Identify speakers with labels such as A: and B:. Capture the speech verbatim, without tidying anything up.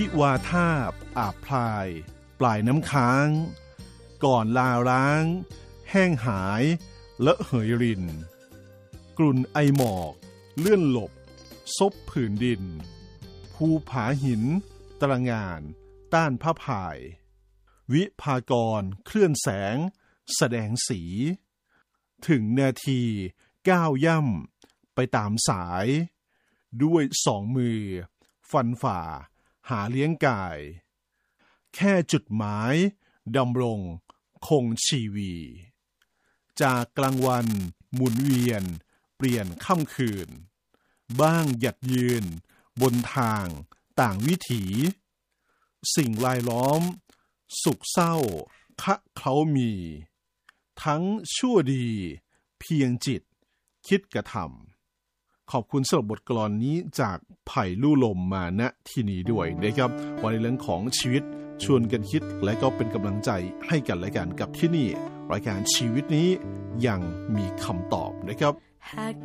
A: ทิวาทาบอาบพลายปลายน้ำค้างก่อนลาร้างแห้งหายและเหยรินกลุ่นไอหมอกเลื่อนหลบซบผืนดินภูผาหินตระงานต้านผ้าผ่ายวิภากรเคลื่อนแสงแสดงสีถึงนาทีก้าวย่ำไปตามสายด้วยสองมือฟันฝ่าหาเลี้ยงกายแค่จุดหมายดำรงคงชีวีจากกลางวันหมุนเวียนเปลี่ยนค่ำคืนบ้างหยัดยืนบนทางต่างวิถีสิ่งรายล้อมสุขเศร้าคะเขามีทั้งชั่วดีเพียงจิตคิดกระทำขอบคุณสำหรับบทกลอนนี้จากไผ่ลู่ลมมาณที่นี้ด้วยนะครับวันในเรื่องของชีวิตชวนกันคิดและก็เป็นกำลังใจให้กันและกันกับที่นี่รายการชีวิตนี้ยังมีคำตอบนะครับ